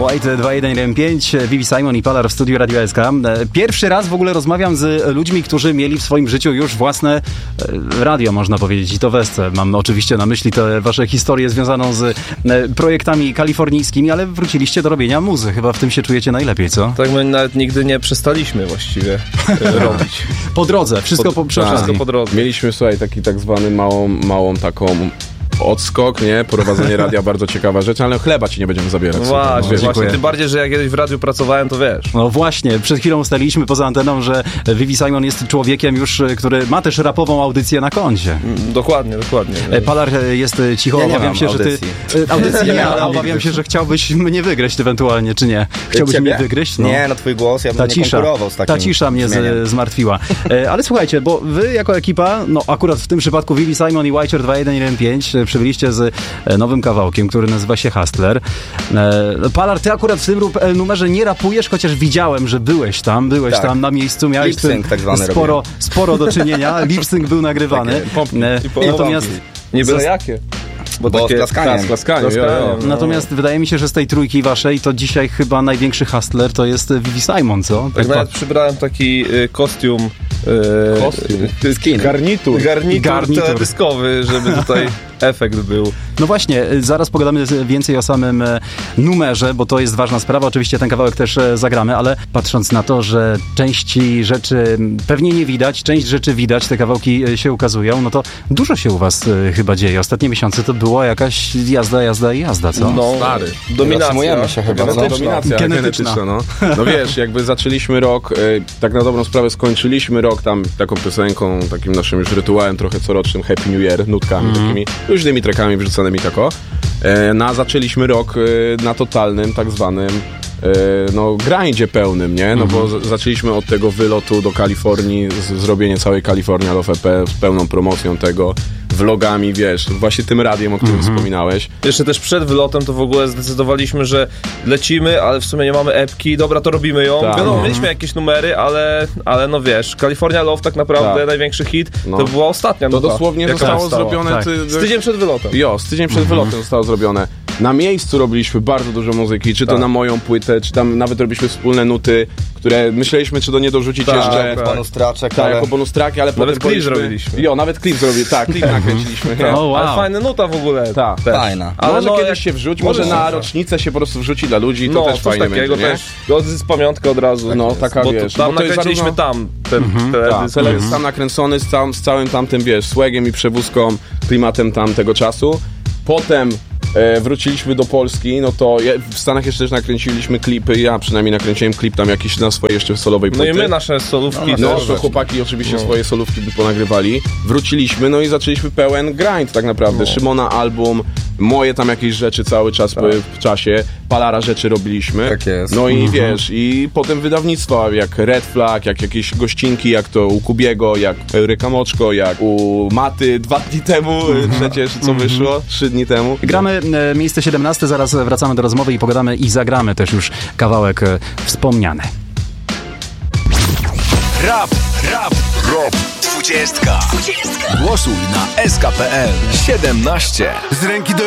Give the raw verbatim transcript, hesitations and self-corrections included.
White dwa jeden jeden pięć, Vivi Simon i Palar w studiu Radio S K. Pierwszy raz w ogóle rozmawiam z ludźmi, którzy mieli w swoim życiu już własne radio, można powiedzieć, i to Wesce. Mam oczywiście na myśli te wasze historie związaną z projektami kalifornijskimi, ale wróciliście do robienia muzy. Chyba w tym się czujecie najlepiej, co? Tak, my nawet nigdy nie przestaliśmy właściwie robić. Po drodze, wszystko po, po, wszystko po drodze. Mieliśmy, słuchaj, taki tak zwany małą, małą taką odskok, nie? Prowadzenie radia, bardzo ciekawa rzecz, ale chleba ci nie będziemy zabierać. No właśnie, no, właśnie. Tym bardziej, że jak kiedyś w radiu pracowałem, to wiesz. No właśnie, przed chwilą ustaliliśmy poza anteną, że Vivi Simon jest człowiekiem już, który ma też rapową audycję na koncie. Mm, dokładnie, dokładnie. Palar jest cicho, ja obawiam się, audycji. że ty... Audycji nie, ale obawiam się, że chciałbyś mnie wygryźć ewentualnie, czy nie? Chciałbyś Ciebie? mnie wygryźć? No. Nie, no twój głos, ja bym ta nie cisza, konkurował z takim Ta cisza mnie z, zmartwiła. Ale słuchajcie, bo wy jako ekipa, no akurat w tym przypadku Vivi Simon i White dwa jeden jeden pięć przybyliście z nowym kawałkiem, który nazywa się Hustler. Palar, ty akurat w tym numerze nie rapujesz, chociaż widziałem, że byłeś tam, byłeś tak. tam na miejscu, miałeś lip-sync tak zwany sporo, sporo do czynienia, lip-sync był nagrywany. Pompki, Natomiast nie byle jakie. Bo, bo takie, z klaskaniem. Z klaskaniem, jo, jo. No. Natomiast wydaje mi się, że z tej trójki waszej to dzisiaj chyba największy hustler to jest Vivi Simon, co? Tak, tak nawet przybrałem taki y, kostium. Y, Kostium? Skin. Garnitur. Garnitur, Garnitur. teledyskowy, żeby tutaj efekt był. No właśnie, zaraz pogadamy więcej o samym numerze, bo to jest ważna sprawa. Oczywiście ten kawałek też zagramy, ale patrząc na to, że części rzeczy pewnie nie widać, część rzeczy widać, te kawałki się ukazują, no to dużo się u was chyba dzieje. Ostatnie miesiące to była jakaś jazda, jazda i jazda, co? No, stary. Dominacja. Zatrzymujemy się chyba. No, No, dominacja Genetyczna. genetyczna, no. No wiesz, jakby zaczęliśmy rok, y, tak na dobrą sprawę skończyliśmy rok tam taką piosenką, takim naszym już rytuałem trochę corocznym Happy New Year, nutkami mm. takimi, różnymi trackami wrzuconymi tako. E, no a zaczęliśmy rok y, na totalnym, tak zwanym no grindzie pełnym, nie? No bo z- zaczęliśmy od tego wylotu do Kalifornii, z- zrobienie całej California Love E P z pełną promocją tego, vlogami, wiesz, właśnie tym radiem, o którym mm-hmm. wspominałeś. Jeszcze też przed wylotem to w ogóle zdecydowaliśmy, że lecimy, ale w sumie nie mamy epki, dobra, to robimy ją. Tak. Wiadomo, mieliśmy jakieś numery, ale, ale no wiesz, California Love tak naprawdę, Tak. największy hit, No. to była ostatnia To nuta, dosłownie jaka zostało powstała. zrobione... Tak. Ty, Z tydzień przed wylotem. Jo, z tydzień przed wylotem zostało zrobione. Na miejscu robiliśmy bardzo dużo muzyki, czy to Tak. na moją płytę, czy tam nawet robiliśmy wspólne nuty, które myśleliśmy, czy do nie dorzucić Tak, jeszcze... tak. bonus traczek, Tak, ale... jako bonus tracki, ale Nawet potem klip policzmy- zrobiliśmy. Jo, nawet klip zrobiliśmy, tak, klip nakręciliśmy. O, wow. Ale fajna nuta w ogóle. Tak. też. Fajna. Ale może no, kiedyś jak- się wrzuć, może może na się- rocznicę się po prostu wrzuci dla ludzi, to no, też coś fajnie takiego będzie, nie? też. To z pamiątkę od razu. No, taka bo wiesz, to, tam bo to jest nakręciliśmy zarówno- tam ten Tak, teledysk. teledysk tam nakręcony z całym, z całym tamtym, wiesz, swagiem i przewózką, klimatem tamtego czasu. Potem e, wróciliśmy do Polski, no to je, w Stanach jeszcze też nakręciliśmy klipy, ja przynajmniej nakręciłem klip tam jakiś na swojej jeszcze solowej No płyty. i my nasze solówki No, też. to chłopaki oczywiście No. swoje solówki by ponagrywali. Wróciliśmy, no i zaczęliśmy pełen grind tak naprawdę. No. Szymona album, moje tam jakieś rzeczy cały czas Tak. w czasie, Palara rzeczy robiliśmy. Tak jest. No i wiesz, i potem wydawnictwa, jak Red Flag, jak jakieś gościnki, jak to u Kubiego, jak Ryka Moczko, jak u Maty dwa dni temu, przecież co wyszło, trzy dni temu. Gramy e, miejsce siedemnaste, zaraz wracamy do rozmowy i pogadamy i zagramy też już kawałek e, wspomniany. Rap, rap, rap. Dwudziestka. Głosuj na S K P L siedemnaście. Z ręki do